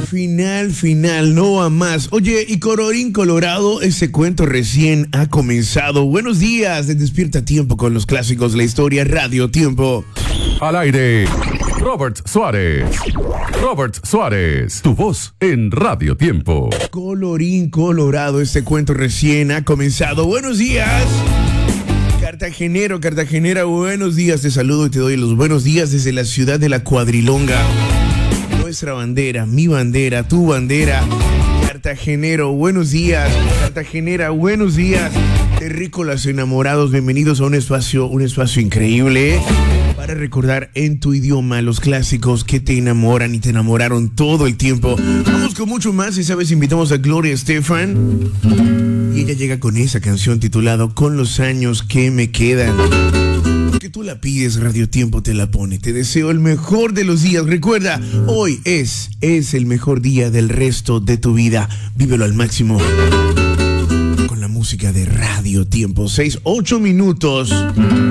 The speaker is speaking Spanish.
Final, no va más. Oye, y colorín colorado, ese cuento recién ha comenzado. Buenos días, de Despierta Tiempo con los clásicos de la historia, Radio Tiempo. Al aire, Robert Suárez. Robert Suárez, tu voz en Radio Tiempo. Colorín colorado, este cuento recién ha comenzado. Buenos días. Cartagenera, buenos días. Te saludo y te doy los buenos días desde la ciudad de la Cuadrilonga. Nuestra bandera, mi bandera, tu bandera. Cartagenero, buenos días. Cartagenera, buenos días. Terrícolas enamorados, bienvenidos a un espacio increíble para recordar en tu idioma los clásicos que te enamoran y te enamoraron todo el tiempo. Vamos con mucho más. Esa vez invitamos a Gloria Estefan y ella llega con esa canción titulada Con los años que me quedan. Que tú la pides, Radio Tiempo te la pone. Te deseo el mejor de los días. Recuerda, hoy es el mejor día del resto de tu vida. Vívelo al máximo con la música de Radio Tiempo. 6, 8 minutos.